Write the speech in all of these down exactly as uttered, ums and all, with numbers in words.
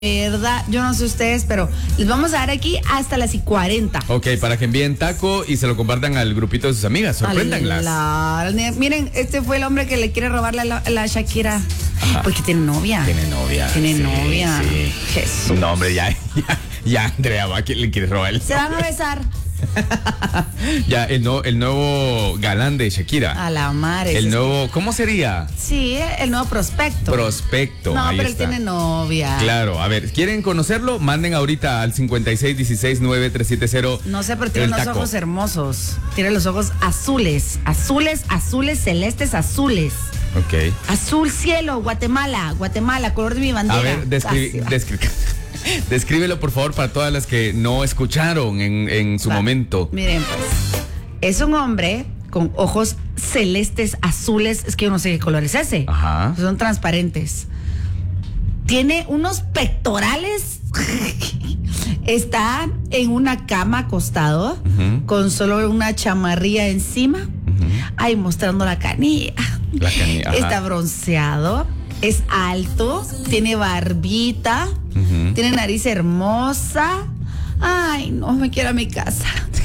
verdad, yo no sé ustedes, pero les vamos a dar aquí hasta las y cuarenta. Ok, para que envíen taco y se lo compartan al grupito de sus amigas. Sorpréndanlas. La, miren, este fue el hombre que le quiere robar la, la, la Shakira. Ajá. Porque tiene novia. Tiene novia. Tiene sí, novia. Sí. Jesús. No, hombre, ya, ya, ya, Andrea, va, ¿quién le quiere robar el Se van a besar. Ya, el, no, el nuevo galán de Shakira. A la madre. El nuevo, ¿cómo sería? Sí, el nuevo prospecto. Prospecto. No, ahí pero está. él tiene novia. Claro, a ver, ¿quieren conocerlo? Manden ahorita al cincuenta y seis dieciséis nueve tres siete cero. No sé, pero tiene unos taco. ojos hermosos. Tiene los ojos azules. Azules, azules, celestes, azules. Ok. Azul cielo, Guatemala. Guatemala, color de mi bandera. A ver, descri- descri- descríbelo por favor para todas las que no escucharon en, en su Va. momento. Miren, pues, es un hombre con ojos celestes, azules, es que yo no sé qué color es ese. Ajá. Son transparentes. Tiene unos pectorales. Está en una cama acostado, uh-huh. con solo una chamarrilla encima, uh-huh. ahí mostrando la canilla. La canilla. Está bronceado, es alto, tiene barbita, uh-huh. tiene nariz hermosa. Ay, no, me quiero a mi casa.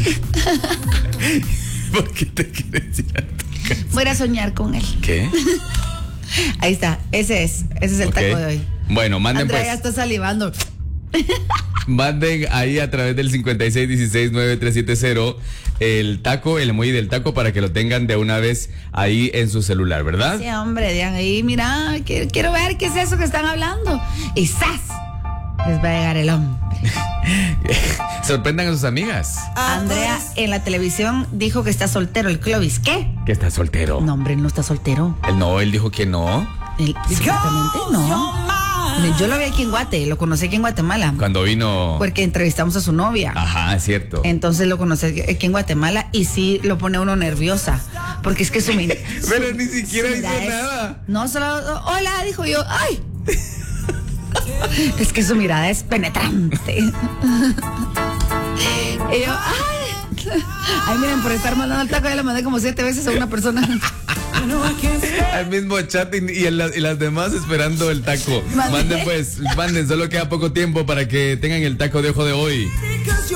¿Por qué te quieres ir a tu casa? Voy a soñar con él. ¿Qué? Ahí está, ese es, ese es el okay. taco de hoy. Bueno, manden Andrea pues. ya está salivando. Manden ahí a través del cincuenta y seis dieciséis nueve tres siete cero el taco, el emoji del taco para que lo tengan de una vez ahí en su celular, ¿verdad? Sí, hombre, digan ahí, mira, quiero, quiero ver qué es eso que están hablando. Y ¡zas! Les va a llegar el hombre. Sorprendan a sus amigas. Andrea en la televisión dijo que está soltero, el Clovis. ¿Qué? Que está soltero. No, hombre, no está soltero. Él no, él dijo que no. Él, exactamente, no. Yo lo vi aquí en Guate, lo conocí aquí en Guatemala. Cuando vino. Porque entrevistamos a su novia. Ajá, es cierto. Entonces lo conocí aquí en Guatemala y sí lo pone uno nerviosa. Porque es que su mirada. Pero ni siquiera hizo es, nada. No, solo. Hola, dijo yo. ¡Ay! Es que su mirada es penetrante. Y yo, ¡ay! Ay, miren, por estar mandando el taco ya le mandé como siete veces a una persona. Al mismo chat y, y, la, y las demás esperando el taco. Manden pues, manden, solo queda poco tiempo para que tengan el taco de ojo de hoy.